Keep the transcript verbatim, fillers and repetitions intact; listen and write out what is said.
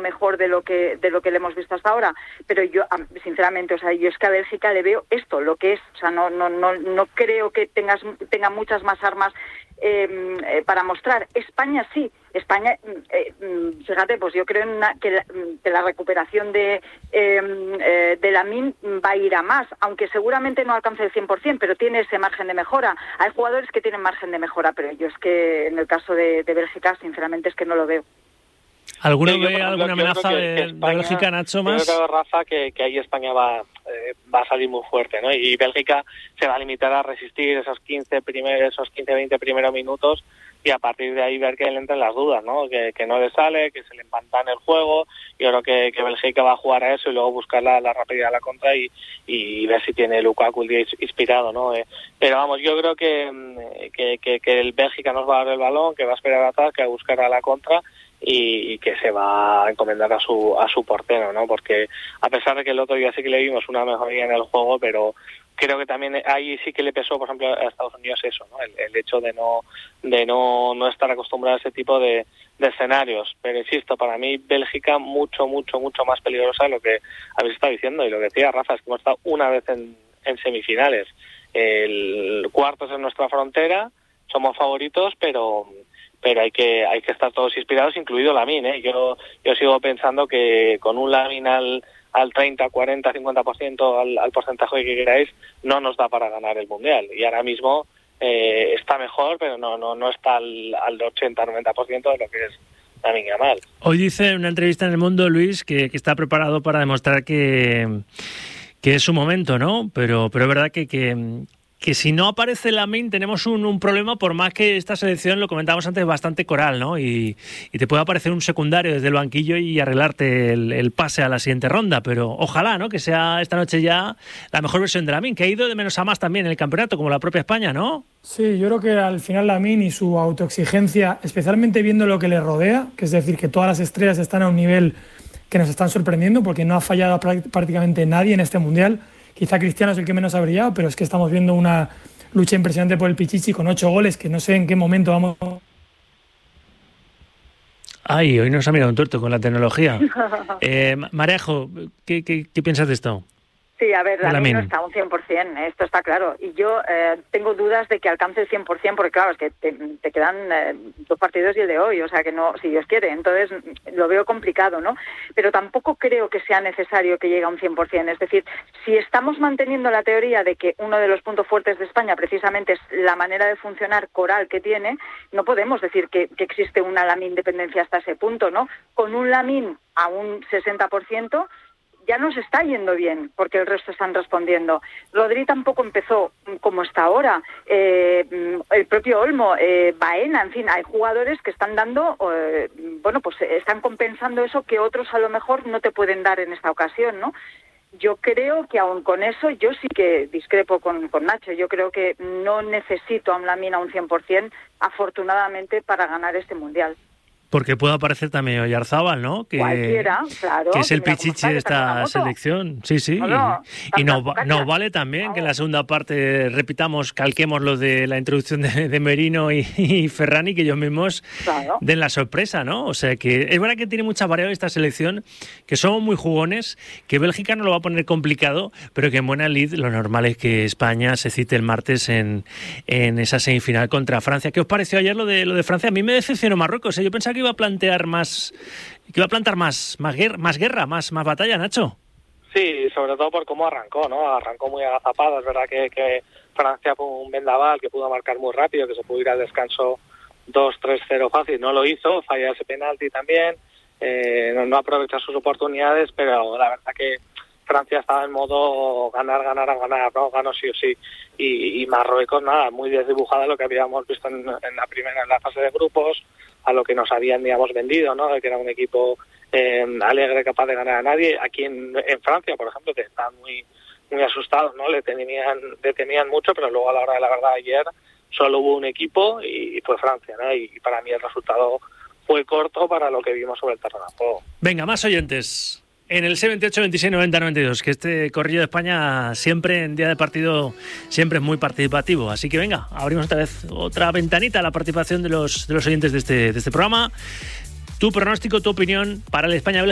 mejor de lo que de lo que le hemos visto hasta ahora, pero yo sinceramente, o sea, yo es que a Bélgica le veo esto, lo que es, o sea, no no no no creo que tengas tenga muchas más armas eh, eh, para mostrar. España sí, España, eh, fíjate, pues yo creo en una, que, la, que la recuperación de eh, eh, de Lamine va a ir a más, aunque seguramente no alcance el cien por ciento, pero tiene ese margen de mejora. Hay jugadores que tienen margen de mejora, pero yo es que en el caso de, de Bélgica, sinceramente, es que no lo veo. ¿Alguno sí, yo, ve ejemplo, alguna amenaza que, de, que España, de Bélgica, Nacho, más? Yo creo, Rafa, que, que ahí España va, eh, va a salir muy fuerte, ¿no? Y Bélgica se va a limitar a resistir esos quince, primer, esos quince veinte primeros minutos y a partir de ahí ver que le entran las dudas, ¿no? Que, que no le sale, que se le empantana el juego. Yo creo que, que Bélgica va a jugar a eso y luego buscar la, la rapidez a la contra y, y ver si tiene Lukaku el día inspirado, ¿no? Eh, pero vamos, yo creo que, que, que, que el Bélgica nos va a dar el balón, que va a esperar ataque, a buscar a la contra y, y que se va a encomendar a su a su portero, ¿no? Porque a pesar de que el otro día sí que le vimos una mejoría en el juego, pero creo que también ahí sí que le pesó, por ejemplo, a Estados Unidos eso, ¿no? El, el hecho de no de no no estar acostumbrado a ese tipo de, de escenarios. Pero insisto, para mí Bélgica mucho, mucho, mucho más peligrosa de lo que habéis estado diciendo. Y lo que decía Rafa es que hemos estado una vez en, en semifinales. El cuarto es en nuestra frontera, somos favoritos, pero pero hay que hay que estar todos inspirados, incluido Lamine, ¿eh? Yo yo sigo pensando que con un Lamine al al treinta, cuarenta, cincuenta por ciento, al, al porcentaje que queráis, no nos da para ganar el Mundial. Y ahora mismo eh, está mejor, pero no no no está al, al ochenta, noventa por ciento de lo que es Lamine Yamal. Hoy dice en una entrevista en El Mundo, Luis, que, que está preparado para demostrar que, que es su momento, ¿no? Pero, pero es verdad que... que que si no aparece Lamine tenemos un, un problema, por más que esta selección, lo comentábamos antes, es bastante coral, ¿no? Y, y te puede aparecer un secundario desde el banquillo y arreglarte el, el pase a la siguiente ronda, pero ojalá, ¿no? Que sea esta noche ya la mejor versión de Lamine, que ha ido de menos a más también en el campeonato, como la propia España, ¿no? Sí, yo creo que al final Lamine y su autoexigencia, especialmente viendo lo que le rodea, que es decir, que todas las estrellas están a un nivel que nos están sorprendiendo, porque no ha fallado prácticamente nadie en este Mundial. Quizá Cristiano es el que menos ha brillado, pero es que estamos viendo una lucha impresionante por el Pichichi con ocho goles, que no sé en qué momento vamos... Ay, hoy nos ha mirado un tuerto con la tecnología. eh, Marejo, ¿qué, qué, ¿qué piensas de esto? Sí, a ver, Lamine no está a un cien por ciento, esto está claro. Y yo eh, tengo dudas de que alcance el cien por ciento, porque claro, es que te, te quedan eh, dos partidos y el de hoy, o sea que no, si Dios quiere, entonces lo veo complicado, ¿no? Pero tampoco creo que sea necesario que llegue a un cien por ciento. Es decir, si estamos manteniendo la teoría de que uno de los puntos fuertes de España precisamente es la manera de funcionar coral que tiene, no podemos decir que, que existe una Lamine dependencia hasta ese punto, ¿no? Con un Lamine a un sesenta por ciento... ya nos está yendo bien, porque el resto están respondiendo. Rodri tampoco empezó como está ahora. Eh, el propio Olmo, eh, Baena, en fin, hay jugadores que están dando, eh, bueno, pues están compensando eso que otros a lo mejor no te pueden dar en esta ocasión, ¿no? Yo creo que aún con eso, yo sí que discrepo con, con Nacho. Yo creo que no necesito a un Lamine a un cien por ciento, afortunadamente, para ganar este Mundial. Porque puede aparecer también Oyarzábal, ¿no? Que, Cualquiera, claro. Que es el que pichichi de esta selección. Sí, sí. No, no, y y nos, nos vale también no. que en la segunda parte repitamos, calquemos lo de la introducción de, de Merino y, y Ferrani, que ellos mismos claro. den la sorpresa, ¿no? O sea, que es verdad que tiene muchas variables esta selección, que somos muy jugones, que Bélgica no lo va a poner complicado, pero que en buena lid lo normal es que España se cite el martes en, en esa semifinal contra Francia. ¿Qué os pareció ayer lo de, lo de Francia? A mí me decepcionó Marruecos, ¿eh? Yo pensaba que iba a plantear más que iba a plantar más más guerra, más guerra, más más batalla, Nacho. Sí, sobre todo por cómo arrancó, ¿no? Arrancó muy agazapado, es verdad que, que Francia fue un vendaval que pudo marcar muy rápido, que se pudo ir al descanso dos tres cero fácil, no lo hizo, falla ese penalti también, eh, no, no aprovecha sus oportunidades, pero la verdad que Francia estaba en modo ganar, ganar, a ganar, ¿no? Ganó sí o sí. Y, y Marruecos, nada, muy desdibujada lo que habíamos visto en, en la primera, en la fase de grupos, a lo que nos habían, digamos, vendido, ¿no? Que era un equipo eh, alegre, capaz de ganar a nadie. Aquí en, en Francia, por ejemplo, que están muy muy asustados, ¿no? Le temían, le temían mucho, pero luego a la hora de la verdad ayer solo hubo un equipo y fue Francia, ¿no? Y, y para mí el resultado fue corto para lo que vimos sobre el terreno de juego. Venga, más oyentes. En el seis veintiocho, veintiséis, noventa, noventa y dos, que este corrillo de España siempre en día de partido siempre es muy participativo. Así que venga, abrimos otra vez otra ventanita a la participación de los, de los oyentes de este, de este programa. Tu pronóstico, tu opinión para el España